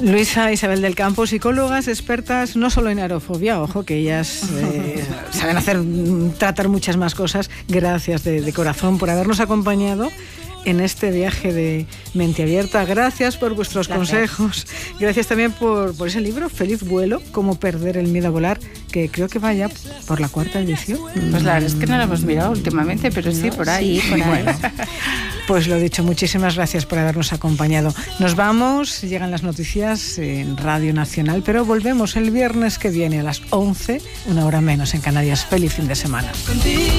Luisa Isabel del Campo, psicólogas expertas no solo en aerofobia, ojo, que ellas saben tratar muchas más cosas. Gracias de corazón por habernos acompañado en este viaje de Mente Abierta. Gracias por vuestros consejos. Gracias también por ese libro, Feliz Vuelo, Cómo perder el miedo a volar, que creo que vaya por la 4ª edición. Pues la verdad es que no lo hemos mirado últimamente, pero sí, por ahí. Sí, por ahí. Bueno, pues lo dicho, muchísimas gracias por habernos acompañado. Nos vamos, llegan las noticias en Radio Nacional, pero volvemos el viernes que viene a las 11, una hora menos en Canarias. Feliz fin de semana.